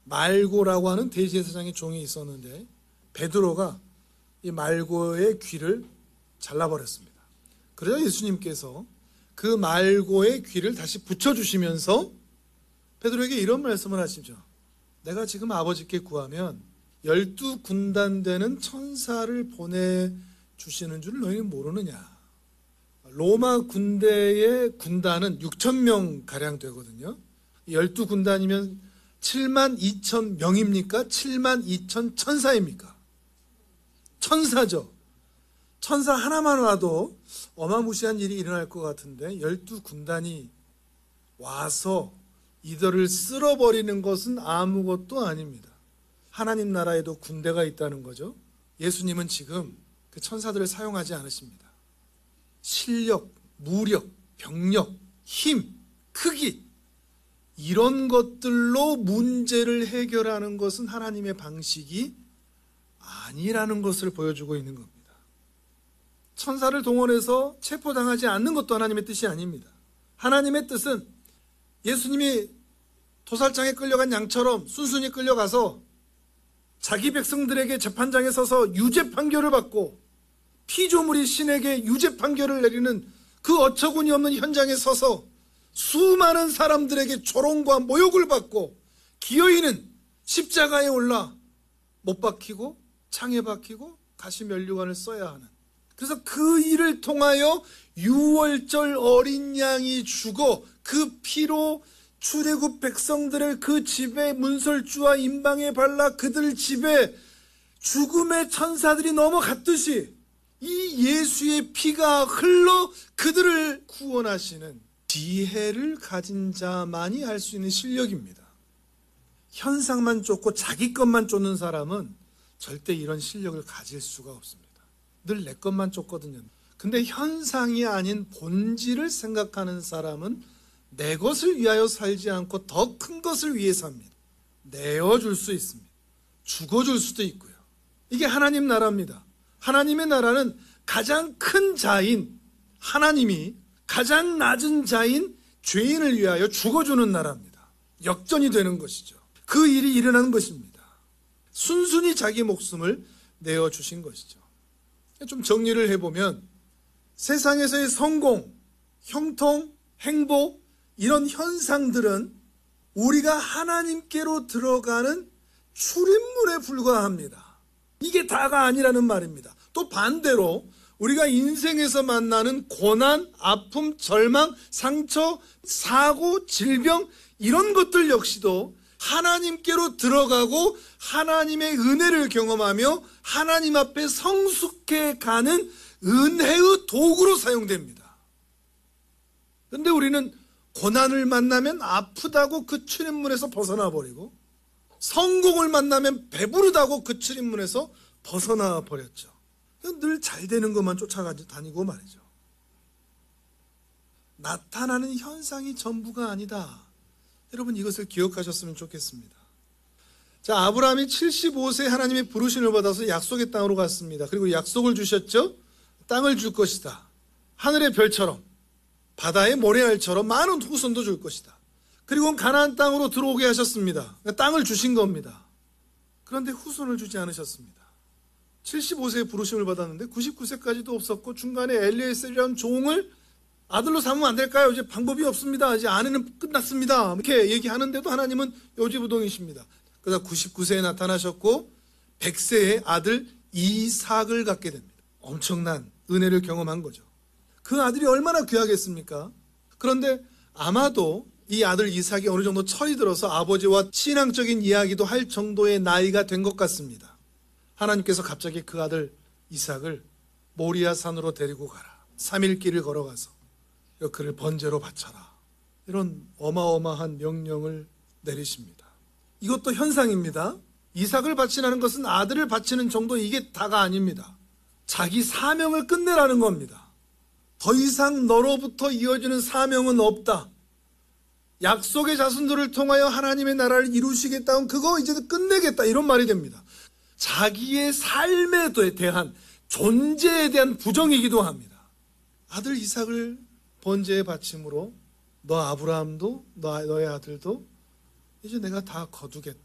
말고라고 하는 대제사장의 종이 있었는데 베드로가 이 말고의 귀를 잘라버렸습니다. 그러자 예수님께서 그 말고의 귀를 다시 붙여주시면서 베드로에게 이런 말씀을 하시죠. 내가 지금 아버지께 구하면 12군단 되는 천사를 보내주시는 줄 너희는 모르느냐. 로마 군대의 군단은 6,000명 가량 되거든요. 12군단이면 72,000명입니까? 72,000 천사입니까? 천사죠. 천사 하나만 와도 어마무시한 일이 일어날 것 같은데 12군단이 와서 이들을 쓸어버리는 것은 아무것도 아닙니다. 하나님 나라에도 군대가 있다는 거죠. 예수님은 지금 그 천사들을 사용하지 않으십니다. 실력, 무력, 병력, 힘, 크기 이런 것들로 문제를 해결하는 것은 하나님의 방식이 아니라는 것을 보여주고 있는 겁니다. 천사를 동원해서 체포당하지 않는 것도 하나님의 뜻이 아닙니다. 하나님의 뜻은 예수님이 도살장에 끌려간 양처럼 순순히 끌려가서 자기 백성들에게 재판장에 서서 유죄 판결을 받고 피조물이 신에게 유죄 판결을 내리는 그 어처구니 없는 현장에 서서 수많은 사람들에게 조롱과 모욕을 받고 기어이는 십자가에 올라 못 박히고 창에 박히고 가시면류관을 써야 하는, 그래서 그 일을 통하여 유월절 어린 양이 죽어 그 피로 출애굽 백성들을 그 집에 문설주와 임방에 발라 그들 집에 죽음의 천사들이 넘어갔듯이 이 예수의 피가 흘러 그들을 구원하시는 지혜를 가진 자만이 할 수 있는 실력입니다. 현상만 쫓고 자기 것만 쫓는 사람은 절대 이런 실력을 가질 수가 없습니다. 늘 내 것만 쫓거든요. 근데 현상이 아닌 본질을 생각하는 사람은 내 것을 위하여 살지 않고 더 큰 것을 위해 삽니다. 내어줄 수 있습니다. 죽어줄 수도 있고요. 이게 하나님 나라입니다. 하나님의 나라는 가장 큰 자인 하나님이 가장 낮은 자인 죄인을 위하여 죽어주는 나라입니다. 역전이 되는 것이죠. 그 일이 일어나는 것입니다. 순순히 자기 목숨을 내어주신 것이죠. 좀 정리를 해보면 세상에서의 성공, 형통, 행복 이런 현상들은 우리가 하나님께로 들어가는 출입문에 불과합니다. 이게 다가 아니라는 말입니다. 또 반대로 우리가 인생에서 만나는 고난, 아픔, 절망, 상처, 사고, 질병 이런 것들 역시도 하나님께로 들어가고 하나님의 은혜를 경험하며 하나님 앞에 성숙해 가는 은혜의 도구로 사용됩니다. 그런데 우리는 고난을 만나면 아프다고 그 출입문에서 벗어나 버리고 성공을 만나면 배부르다고 그 출입문에서 벗어나 버렸죠. 늘 잘 되는 것만 쫓아다니고 말이죠. 나타나는 현상이 전부가 아니다. 여러분 이것을 기억하셨으면 좋겠습니다. 자, 아브라함이 75세 하나님의 부르심을 받아서 약속의 땅으로 갔습니다. 그리고 약속을 주셨죠. 땅을 줄 것이다. 하늘의 별처럼 바다의 모래알처럼 많은 후손도 줄 것이다. 그리고 가나안 땅으로 들어오게 하셨습니다. 땅을 주신 겁니다. 그런데 후손을 주지 않으셨습니다. 75세에 부르심을 받았는데 99세까지도 없었고 중간에 엘리에셀이라는 종을 아들로 삼으면 안 될까요? 이제 방법이 없습니다. 이제 아내는 끝났습니다. 이렇게 얘기하는데도 하나님은 요지부동이십니다. 그러다 99세에 나타나셨고 100세에 아들 이삭을 갖게 됩니다. 엄청난 은혜를 경험한 거죠. 그 아들이 얼마나 귀하겠습니까? 그런데 아마도 이 아들 이삭이 어느 정도 철이 들어서 아버지와 신앙적인 이야기도 할 정도의 나이가 된 것 같습니다. 하나님께서 갑자기 그 아들 이삭을 모리아 산으로 데리고 가라. 3일 길을 걸어가서 그를 번제로 바쳐라. 이런 어마어마한 명령을 내리십니다. 이것도 현상입니다. 이삭을 바치라는 것은 아들을 바치는 정도, 이게 다가 아닙니다. 자기 사명을 끝내라는 겁니다. 더 이상 너로부터 이어지는 사명은 없다. 약속의 자손들을 통하여 하나님의 나라를 이루시겠다면 그거 이제 끝내겠다, 이런 말이 됩니다. 자기의 삶에 대한 존재에 대한 부정이기도 합니다. 아들 이삭을 번제에 바침으로 너 아브라함도 너의 아들도 이제 내가 다 거두겠다.